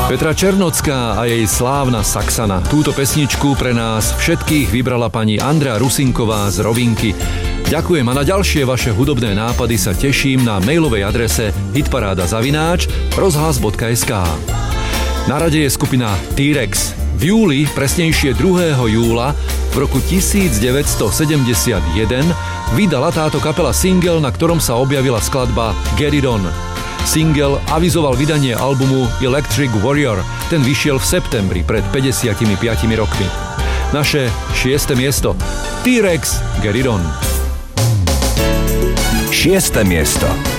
Petra Černocká a jej slávna Saxana. Túto pesničku pre nás všetkých vybrala pani Andrea Rusinková z Rovinky. Ďakujem a na ďalšie vaše hudobné nápady sa teším na mailovej adrese hitparáda@rozhlas.sk. Na rade je skupina T-Rex. V júli, presnejšie 2. júla v roku 1971 vydala táto kapela single, na ktorom sa objavila skladba Get It On. Single avizoval vydanie albumu Electric Warrior. Ten vyšiel v septembri pred 55 rokmi. Naše 6. miesto. T-Rex, Get It On. 6. miesto.